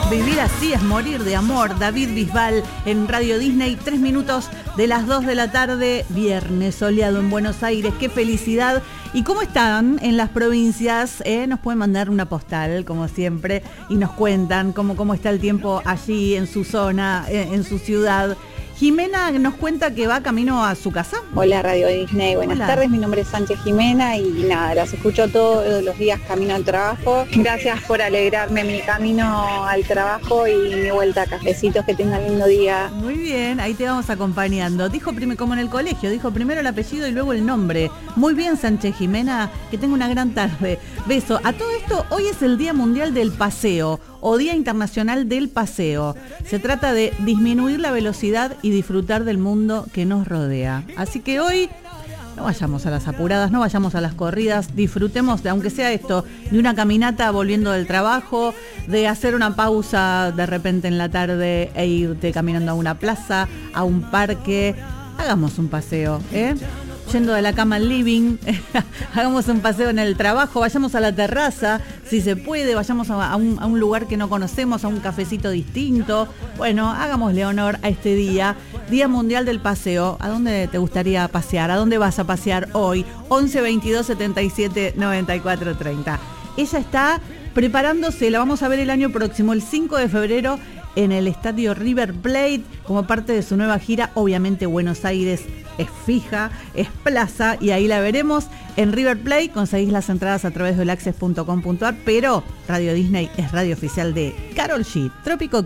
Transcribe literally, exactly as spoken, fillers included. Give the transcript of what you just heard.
Vivir así es morir de amor. David Bisbal en Radio Disney, tres minutos de las dos de la tarde, viernes soleado en Buenos Aires. ¡Qué felicidad! ¿Y cómo están en las provincias? Eh, nos pueden mandar una postal, como siempre, y nos cuentan cómo, cómo está el tiempo allí, en su zona, en, en su ciudad. Jimena nos cuenta que va camino a su casa. Hola Radio Disney, buenas Hola. tardes, mi nombre es Sánchez Jimena y nada, las escucho todos los días camino al trabajo. Gracias por alegrarme mi camino al trabajo y mi vuelta a cafecitos, que tengan lindo día. Muy bien, ahí te vamos acompañando. Dijo primero, como en el colegio, dijo primero el apellido y luego el nombre. Muy bien, Sánchez Jimena, que tenga una gran tarde. Beso. A todo esto, hoy es el Día Mundial del Paseo o Día Internacional del Paseo. Se trata de disminuir la velocidad y disfrutar del mundo que nos rodea. Así que hoy no vayamos a las apuradas, no vayamos a las corridas, disfrutemos de, aunque sea esto, de una caminata volviendo del trabajo, de hacer una pausa de repente en la tarde e irte caminando a una plaza, a un parque. Hagamos un paseo, ¿eh? Yendo de la cama al living, hagamos un paseo en el trabajo, vayamos a la terraza, si se puede, vayamos a, a, un, a un lugar que no conocemos, a un cafecito distinto. Bueno, hagámosle honor a este día, Día Mundial del Paseo. ¿A dónde te gustaría pasear? ¿A dónde vas a pasear hoy? once, veintidós, setenta y siete, noventa y cuatro, treinta. Ella está preparándose, la vamos a ver el año próximo, el cinco de febrero, en el estadio River Plate, como parte de su nueva gira. Obviamente Buenos Aires es fija, es plaza, y ahí la veremos en River Plate. Conseguís las entradas a través de all access punto com punto a r, pero Radio Disney es radio oficial de Karol G, Trópico